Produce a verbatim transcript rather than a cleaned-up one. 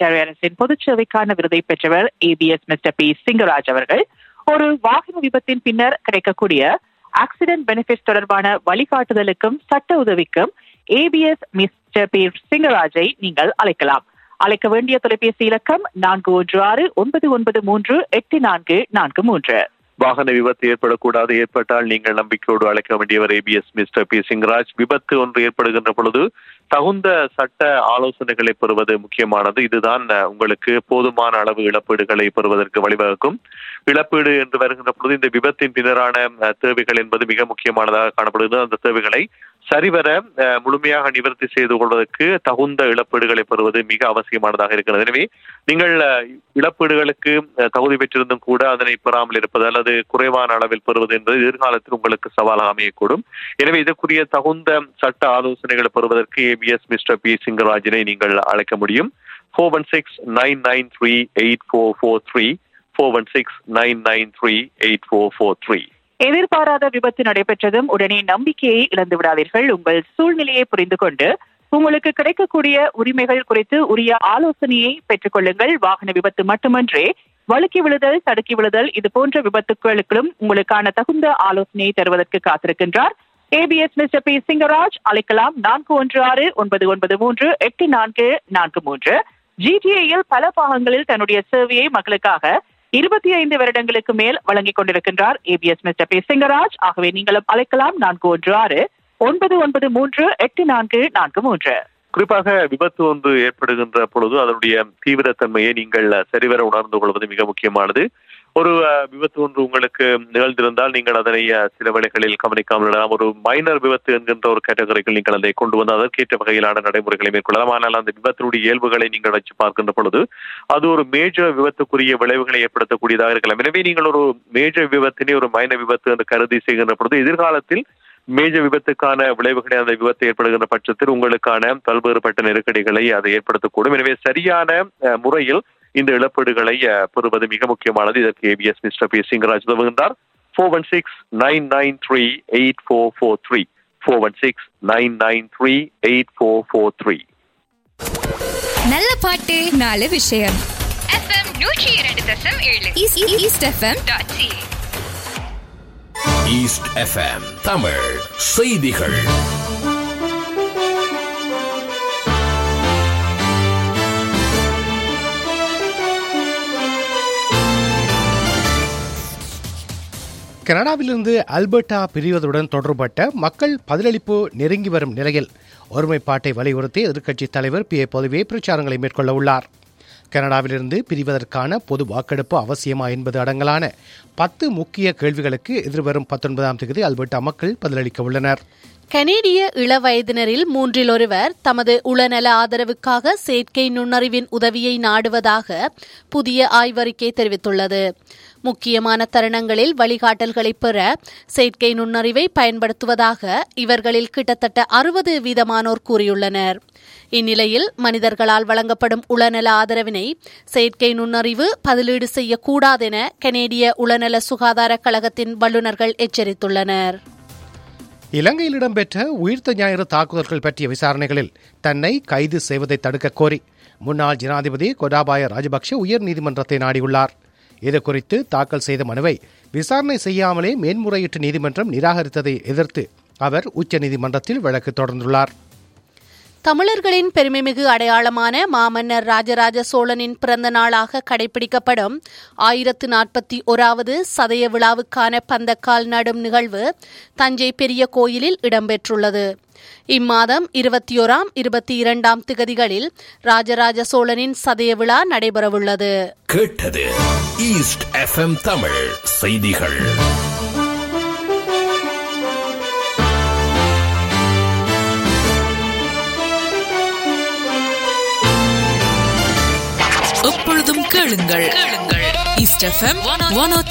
Ontario அரசின் பொதுச் சேவைக்கான விருதை பெற்றவர் ஏபிஎஸ் மிஸ்டர் பி சிங்கராஜ் அவர்கள் ஒரு வாகன விபத்தின் பின்னர் கிடைக்கக்கூடிய ஆக்சிடென்ட் பெனிஃபிட்ஸ் தொடர்பான வழிகாட்டுதலுக்கும் சட்ட உதவிக்கும் ஏபிஎஸ் மிஸ்டர் பி சிங்கராஜை நீங்கள் அழைக்கலாம். அழைக்க வேண்டிய தொலைபேசி இலக்கம் நான்கு ஒன்று ஆறு ஒன்பது ஒன்பது மூன்று எட்டு நான்கு நான்கு மூன்று. வாகன விபத்து ஏற்படக்கூடாது, ஏற்பட்டால் நீங்கள் நம்பிக்கையோடு அழைக்க வேண்டியவர் ஏபிஎஸ் மிஸ்டர் பி சிங்கராஜ். விபத்து ஒன்று ஏற்படுகின்ற பொழுது தகுந்த சட்ட ஆலோசனைகளை பெறுவது முக்கியமானது. இதுதான் உங்களுக்கு போதுமான அளவு இழப்பீடுகளை பெறுவதற்கு வழிவகுக்கும். இழப்பீடு என்று வருகின்ற பொழுது இந்த விபத்தின் பின்னரான தேவைகள் என்பது மிக முக்கியமானதாக காணப்படுகிறது. அந்த தேவைகளை சரிவர முழுமையாக நிவர்த்தி செய்து கொள்வதற்கு தகுந்த இழப்பீடுகளை பெறுவது மிக அவசியமானதாக இருக்கிறது. எனவே நீங்கள் இழப்பீடுகளுக்கு தகுதி பெற்றிருந்தும் கூட அதனை பெறாமல் இருப்பது அல்லது குறைவான அளவில் பெறுவது என்பது எதிர்காலத்தில் உங்களுக்கு சவாலாக அமையக்கூடும். எனவே இதற்குரிய தகுந்த சட்ட ஆலோசனைகளை பெறுவதற்கு ஏபிஎஸ் மிஸ்டர் பி சிங்கராஜனை நீங்கள் அழைக்க முடியும். Four one six nine nine three eight four four three four one six nine nine three eight four four three. எதிர்பாராத விபத்து நடைபெற்றதும் உடனே நம்பிக்கையை இழந்து விடாதீர்கள். உங்கள் சூழ்நிலையை புரிந்து கொண்டு உங்களுக்கு கிடைக்கக்கூடிய உரிமைகள் குறித்து உரிய ஆலோசனையை பெற்றுக் கொள்ளுங்கள். வாகன விபத்து மட்டுமன்றே வழுக்கி விழுதல், தடுக்கி விழுதல் இது போன்ற விபத்துக்களுக்கும் உங்களுக்கான தகுந்த ஆலோசனையை தருவதற்கு காத்திருக்கின்றார் ஏபிஎஸ் மிஸ்டர் பி சிங்கராஜ். அழைக்கலாம் நான்கு ஒன்று ஆறு ஒன்பது ஒன்பது மூன்று எட்டு நான்கு நான்கு மூன்று. ஜிடிஏயில் பல பாகங்களில் தன்னுடைய சேவையை மக்களுக்காக இருபத்தி ஐந்து வருடங்களுக்கு மேல் வழங்கிக் கொண்டிருக்கின்றார் ஏபிஎஸ் மிஸ்டர் பி சிங்கராஜ். ஆகவே நீங்களும் அழைக்கலாம் நான்கு ஒன்று ஆறு ஒன்பது ஒன்பது மூன்று எட்டு நான்கு நான்கு மூன்று. குறிப்பாக விபத்து ஒன்று ஏற்படுகின்ற பொழுது அதனுடைய தீவிரத்தன்மையை நீங்கள் சரிவர உணர்ந்து கொள்வது மிக முக்கியமானது. ஒரு விபத்து ஒன்று உங்களுக்கு நிகழ்ந்திருந்தால் நீங்கள் அதனை சில வேளைகளில் கவனிக்காமல் விடலாம். ஒரு மைனர் விபத்து என்கின்ற ஒரு கேட்டகரிகள் நீங்கள் அதை கொண்டு வந்து அதற்கேற்ற வகையிலான நடைமுறைகளை மேற்கொள்ளலாம். ஆனால் அந்த விபத்தினுடைய இயல்புகளை நீங்கள் வச்சு பார்க்கின்ற பொழுது அது ஒரு மேஜர் விபத்துக்குரிய விளைவுகளை ஏற்படுத்தக்கூடியதாக இருக்கலாம். எனவே நீங்கள் ஒரு மேஜர் விபத்தினை ஒரு மைனர் விபத்து என்று கருதி செய்கின்ற பொழுது எதிர்காலத்தில் மேஜர் விபத்துக்கான விளைவுகளை அந்த விபத்து ஏற்படுகின்ற பட்சத்தில் உங்களுக்கான பல்வேறுபட்ட நெருக்கடிகளை அதை ஏற்படுத்தக்கூடும். எனவே சரியான முறையில் இந்த இழப்பீடுகளை பெறுவது மிக முக்கியமானது. இதற்கு ABS mister B Singaraj உதவுகின்றார். Four one six nine nine three eight four four three four one six nine nine three eight four four three. நல்ல பாட்டு நாலு விஷயம் எஃப்எம் நூற்றி இரண்டு தசம் ஏழு east FM dot C. East FM Tamil செய்திகள். கனடாவிலிருந்து அல்பர்டா பிரிவதுடன் தொடர்பட்ட மக்கள் பதிலளிப்பு நெருங்கி வரும் நிலையில் ஒருமைப்பாட்டை வலியுறுத்தி எதிர்க்கட்சித் தலைவர் பி ஏ பொதுவே பிரச்சாரங்களை மேற்கொள்ள உள்ளார். கனடாவிலிருந்து பிரிவதற்கான பொது வாக்கெடுப்பு அவசியமா என்பது அடங்கலான பத்து முக்கிய கேள்விகளுக்கு எதிர்வரும் பத்தொன்பதாம் தேதி அல்பர்டா மக்கள் பதிலளிக்க உள்ளனர். கனேடிய இளவயதினரில் மூன்றில் ஒருவர் தமது உளநல ஆதரவுக்காக செயற்கை நுண்ணறிவின் உதவியை நாடுவதாக புதிய ஆய்வறிக்கை தெரிவித்துள்ளது. முக்கியமான தருணங்களில் வழிகாட்டல்களை பெற செயற்கை நுண்ணறிவை பயன்படுத்துவதாக இவர்களில் கிட்டத்தட்ட அறுபது வீதமானோர் கூறியுள்ளனர். இந்நிலையில் மனிதர்களால் வழங்கப்படும் உளநல ஆதரவினை செயற்கை நுண்ணறிவு பதிலீடு செய்யக்கூடாதென கனேடிய உளநல சுகாதார கழகத்தின் வல்லுநர்கள் எச்சரித்துள்ளனர். இலங்கையில் இடம்பெற்ற உயிர்த்த ஞாயிறு தாக்குதல்கள் பற்றிய விசாரணைகளில் தன்னை கைது செய்வதை தடுக்க கோரி முன்னாள் ஜனாதிபதி கோட்டாபய ராஜபக்ஷ உயர்நீதிமன்றத்தை நாடியுள்ளார். இதுகுறித்து தாக்கல் செய்த மனுவை விசாரணை செய்யாமலே மேன்முறையீட்டு நீதிமன்றம் நிராகரித்ததை எதிர்த்து அவர் உச்சநீதிமன்றத்தில் வழக்கு தொடர்ந்துள்ளார். தமிழர்களின் பெருமைமிகு அடையாளமான மாமன்னர் ராஜராஜ சோழனின் பிறந்த நாளாக கடைபிடிக்கப்படும் ஆயிரத்து நாற்பத்தி ஓராவது சதய விழாவுக்கான பந்தக்கால் நடும் நிகழ்வு தஞ்சை பெரிய கோயிலில் இடம்பெற்றுள்ளது. இம்மாதம் இருபத்தி ஓராம் இருபத்தி இரண்டாம் திகதிகளில் ராஜராஜ சோழனின் சதய விழா நடைபெறவுள்ளது. கேட்டது ஈஸ்ட் எஃப்எம் தமிழ் செய்திகள். எப்பொழுதும் கேளுங்கள், கேளுங்கள். ஈஸ்ட் எஃப்எம் ஒன் ஓ